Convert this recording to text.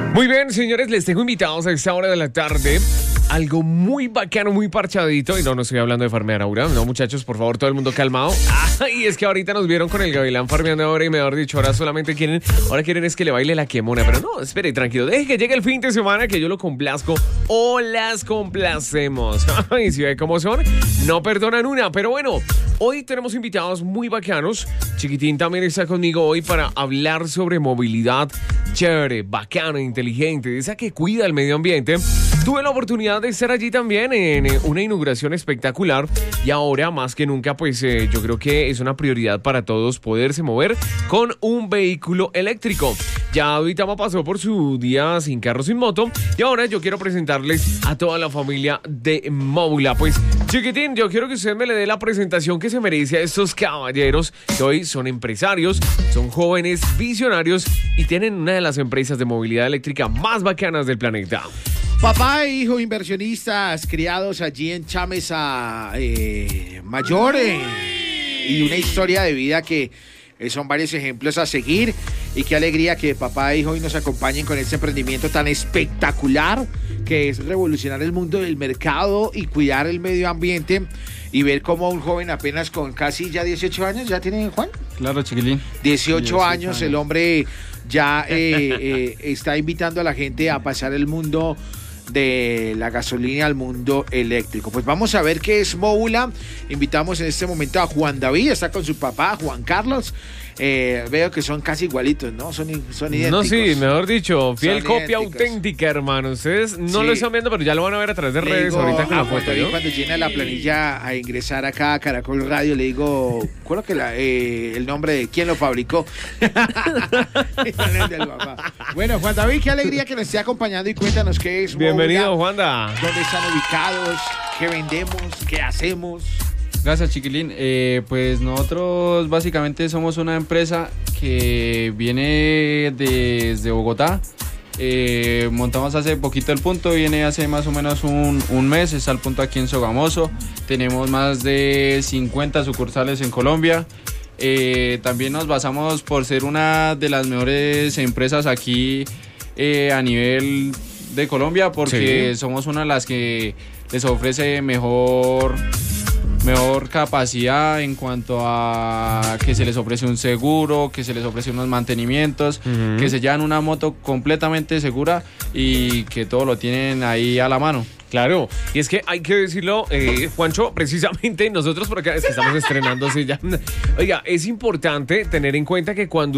Muy bien, señores, les tengo invitados a esta hora de la tarde. Algo muy bacano, muy parchadito. Y no estoy hablando de farmear ahora. No, muchachos, por favor, todo el mundo calmado. Y es que ahorita nos vieron con el Gavilán farmeando ahora y mejor dicho, ahora quieren es que le baile la quemona. Pero no, espere, tranquilo, deje que llegue el fin de semana que yo lo complazco o las complacemos. Y si ve cómo son, no perdonan una. Pero bueno, hoy tenemos invitados muy bacanos. Chiquitín también está conmigo hoy para hablar sobre movilidad chévere, bacana, inteligente, esa que cuida el medio ambiente. Tuve la oportunidad de estar allí también en una inauguración espectacular y ahora más que nunca pues yo creo que es una prioridad para todos poderse mover con un vehículo eléctrico. Ya Duitama pasó por su día sin carro, sin moto y ahora yo quiero presentarles a toda la familia de Móvila. Pues chiquitín, yo quiero que usted me le dé la presentación que se merece a estos caballeros que hoy son empresarios, son jóvenes visionarios y tienen una de las empresas de movilidad eléctrica más bacanas del planeta. Papá e hijo inversionistas criados allí en Chámeza Mayor y una historia de vida que son varios ejemplos a seguir y qué alegría que papá e hijo hoy nos acompañen con este emprendimiento tan espectacular que es revolucionar el mundo del mercado y cuidar el medio ambiente y ver cómo un joven apenas con casi ya 18 años, ¿ya tiene Juan? Claro, chiquilín. 18 años, el hombre ya está invitando a la gente a pasar el mundo de la gasolina al mundo eléctrico. Pues vamos a ver qué es Móvila. Invitamos en este momento a Juan David, está con su papá, Juan Carlos. Veo que son casi igualitos, ¿no? Son idénticos. No, sí, mejor dicho, fiel Son copia idénticos. auténtica, hermano. Ustedes no Sí. lo están viendo, pero ya lo van a ver a través de Le redes digo ahorita con la a Juan foto, David ¿no? cuando llena la planilla a ingresar acá a Caracol Radio, le digo, ¿cuál es el nombre de quién lo fabricó? El del papá. Bueno, Juan David, qué alegría que nos esté acompañando y cuéntanos qué es Móvila, Bienvenido, Juanda. dónde están ubicados, qué vendemos, qué hacemos. Gracias, chiquilín. Pues nosotros básicamente somos una empresa que viene desde Bogotá. Montamos hace poquito el punto, viene hace más o menos un mes, está el punto aquí en Sogamoso. Tenemos más de 50 sucursales en Colombia. También nos basamos por ser una de las mejores empresas aquí a nivel de Colombia porque Sí. somos una de las que les ofrece mejor capacidad en cuanto a que se les ofrece un seguro, que se les ofrece unos mantenimientos, que se llevan una moto completamente segura y que todo lo tienen ahí a la mano. Claro, y es que hay que decirlo, Juancho, precisamente nosotros por acá es que estamos estrenando así ya. Oiga, es importante tener en cuenta que cuando